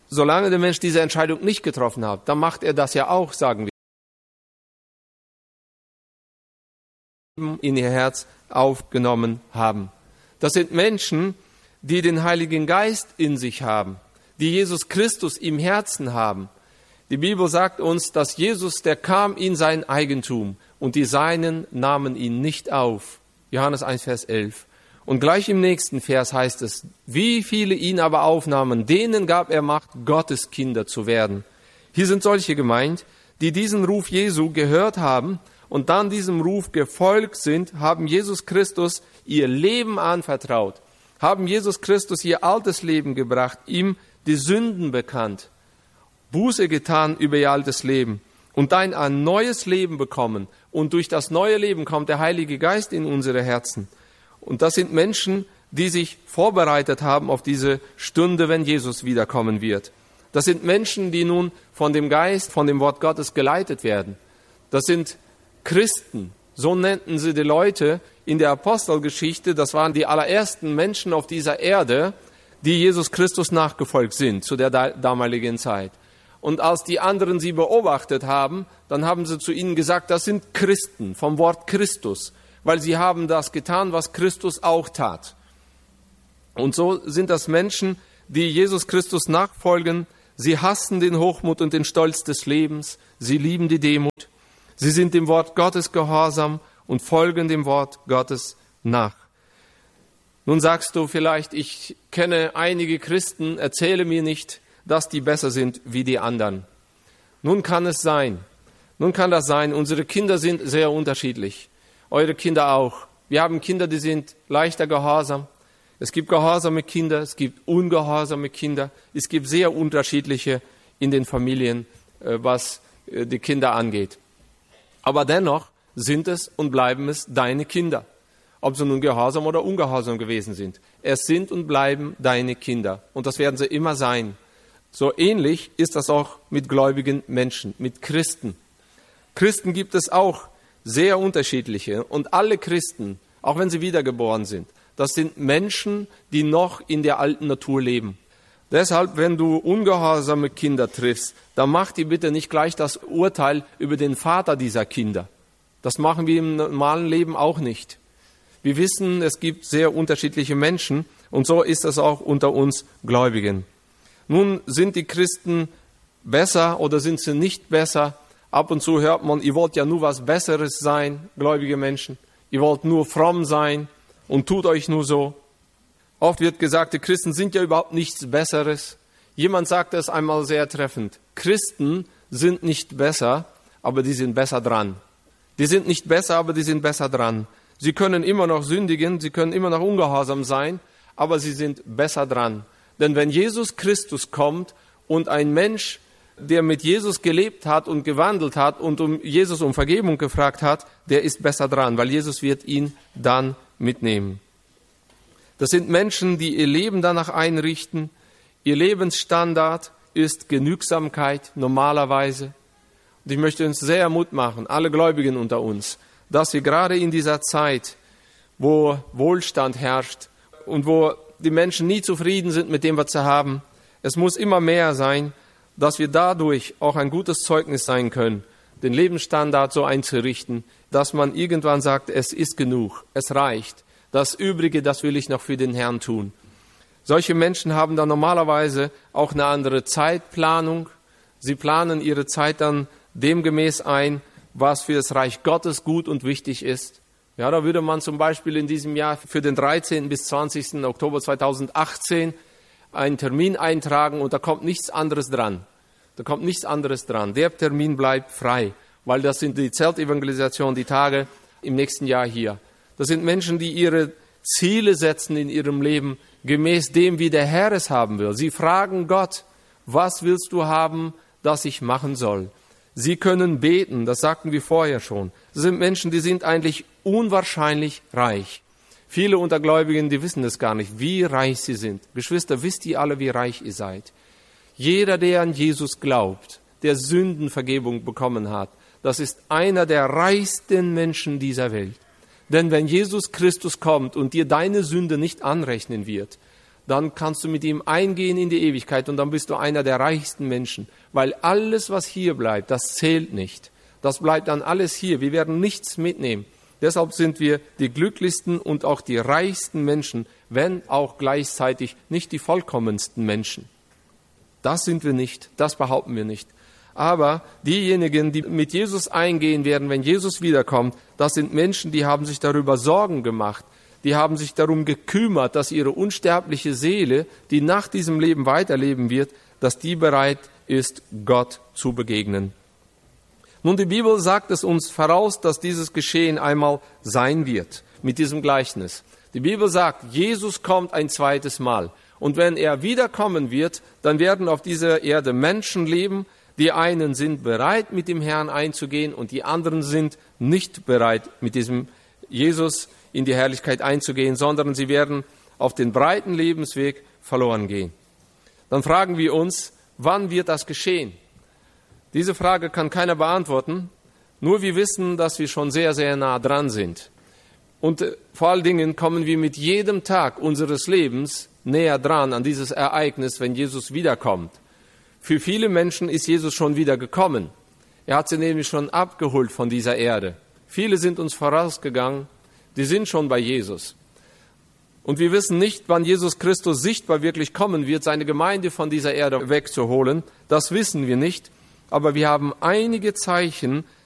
solange der Mensch diese Entscheidung nicht getroffen hat, dann macht er das ja auch, sagen wir, in ihr Herz aufgenommen haben. Das sind Menschen, die den Heiligen Geist in sich haben, die Jesus Christus im Herzen haben. Die Bibel sagt uns, dass Jesus, der kam in sein Eigentum und die Seinen nahmen ihn nicht auf. Johannes 1, Vers 11. Und gleich im nächsten Vers heißt es, wie viele ihn aber aufnahmen, denen gab er Macht, Gottes Kinder zu werden. Hier sind solche gemeint, die diesen Ruf Jesu gehört haben und dann diesem Ruf gefolgt sind, haben Jesus Christus ihr Leben anvertraut, haben Jesus Christus ihr altes Leben gebracht, ihm die Sünden bekannt, Buße getan über ihr altes Leben und dann ein neues Leben bekommen. Und durch das neue Leben kommt der Heilige Geist in unsere Herzen. Und das sind Menschen, die sich vorbereitet haben auf diese Stunde, wenn Jesus wiederkommen wird. Das sind Menschen, die nun von dem Geist, von dem Wort Gottes geleitet werden. Das sind Christen, so nannten sie die Leute in der Apostelgeschichte. Das waren die allerersten Menschen auf dieser Erde, die Jesus Christus nachgefolgt sind zu der damaligen Zeit. Und als die anderen sie beobachtet haben, dann haben sie zu ihnen gesagt, das sind Christen vom Wort Christus, weil sie haben das getan, was Christus auch tat. Und so sind das Menschen, die Jesus Christus nachfolgen. Sie hassen den Hochmut und den Stolz des Lebens. Sie lieben die Demut. Sie sind dem Wort Gottes gehorsam und folgen dem Wort Gottes nach. Nun sagst du vielleicht, ich kenne einige Christen, erzähle mir nicht, dass die besser sind wie die anderen. Nun kann das sein, unsere Kinder sind sehr unterschiedlich. Eure Kinder auch. Wir haben Kinder, die sind leichter gehorsam. Es gibt gehorsame Kinder, es gibt ungehorsame Kinder. Es gibt sehr unterschiedliche in den Familien, was die Kinder angeht. Aber dennoch sind es und bleiben es deine Kinder. Ob sie nun gehorsam oder ungehorsam gewesen sind. Es sind und bleiben deine Kinder. Und das werden sie immer sein. So ähnlich ist das auch mit gläubigen Menschen, mit Christen. Christen gibt es auch sehr unterschiedliche. Und alle Christen, auch wenn sie wiedergeboren sind, das sind Menschen, die noch in der alten Natur leben. Deshalb, wenn du ungehorsame Kinder triffst, dann mach dir bitte nicht gleich das Urteil über den Vater dieser Kinder. Das machen wir im normalen Leben auch nicht. Wir wissen, es gibt sehr unterschiedliche Menschen und so ist es auch unter uns Gläubigen. Nun sind die Christen besser oder sind sie nicht besser? Ab und zu hört man, ihr wollt ja nur was Besseres sein, gläubige Menschen. Ihr wollt nur fromm sein und tut euch nur so. Oft wird gesagt, die Christen sind ja überhaupt nichts Besseres. Jemand sagte es einmal sehr treffend. Christen sind nicht besser, aber die sind besser dran. Die sind nicht besser, aber die sind besser dran. Sie können immer noch sündigen, sie können immer noch ungehorsam sein, aber sie sind besser dran. Denn wenn Jesus Christus kommt und ein Mensch, der mit Jesus gelebt hat und gewandelt hat und Jesus um Vergebung gefragt hat, der ist besser dran, weil Jesus wird ihn dann mitnehmen. Das sind Menschen, die ihr Leben danach einrichten. Ihr Lebensstandard ist Genügsamkeit normalerweise. Und ich möchte uns sehr Mut machen, alle Gläubigen unter uns, dass wir gerade in dieser Zeit, wo Wohlstand herrscht und wo die Menschen nie zufrieden sind mit dem, was sie haben, es muss immer mehr sein, dass wir dadurch auch ein gutes Zeugnis sein können, den Lebensstandard so einzurichten, dass man irgendwann sagt, es ist genug, es reicht. Das Übrige, das will ich noch für den Herrn tun. Solche Menschen haben dann normalerweise auch eine andere Zeitplanung. Sie planen ihre Zeit dann demgemäß ein, was für das Reich Gottes gut und wichtig ist. Ja, da würde man zum Beispiel in diesem Jahr für den 13. bis 20. Oktober 2018 einen Termin eintragen und da kommt nichts anderes dran. Der Termin bleibt frei, weil das sind die Zeltevangelisation, die Tage im nächsten Jahr hier. Das sind Menschen, die ihre Ziele setzen in ihrem Leben, gemäß dem, wie der Herr es haben will. Sie fragen Gott, was willst du haben, dass ich machen soll? Sie können beten, das sagten wir vorher schon. Das sind Menschen, die sind eigentlich unwahrscheinlich reich. Viele unter Gläubigen, die wissen es gar nicht, wie reich sie sind. Geschwister, wisst ihr alle, wie reich ihr seid? Jeder, der an Jesus glaubt, der Sündenvergebung bekommen hat, das ist einer der reichsten Menschen dieser Welt. Denn wenn Jesus Christus kommt und dir deine Sünde nicht anrechnen wird, dann kannst du mit ihm eingehen in die Ewigkeit und dann bist du einer der reichsten Menschen. Weil alles, was hier bleibt, das zählt nicht. Das bleibt dann alles hier. Wir werden nichts mitnehmen. Deshalb sind wir die glücklichsten und auch die reichsten Menschen, wenn auch gleichzeitig nicht die vollkommensten Menschen. Das sind wir nicht, das behaupten wir nicht. Aber diejenigen, die mit Jesus eingehen werden, wenn Jesus wiederkommt, das sind Menschen, die haben sich darüber Sorgen gemacht. Die haben sich darum gekümmert, dass ihre unsterbliche Seele, die nach diesem Leben weiterleben wird, dass die bereit ist, Gott zu begegnen. Nun, die Bibel sagt es uns voraus, dass dieses Geschehen einmal sein wird, mit diesem Gleichnis. Die Bibel sagt, Jesus kommt ein zweites Mal. Und wenn er wiederkommen wird, dann werden auf dieser Erde Menschen leben. Die einen sind bereit, mit dem Herrn einzugehen und die anderen sind nicht bereit, mit diesem Jesus in die Herrlichkeit einzugehen, sondern sie werden auf den breiten Lebensweg verloren gehen. Dann fragen wir uns, wann wird das geschehen? Diese Frage kann keiner beantworten, nur wir wissen, dass wir schon sehr, sehr nah dran sind. Und vor allen Dingen kommen wir mit jedem Tag unseres Lebens näher dran an dieses Ereignis, wenn Jesus wiederkommt. Für viele Menschen ist Jesus schon wieder gekommen. Er hat sie nämlich schon abgeholt von dieser Erde. Viele sind uns vorausgegangen, die sind schon bei Jesus. Und wir wissen nicht, wann Jesus Christus sichtbar wirklich kommen wird, seine Gemeinde von dieser Erde wegzuholen. Das wissen wir nicht. Aber wir haben einige Zeichen,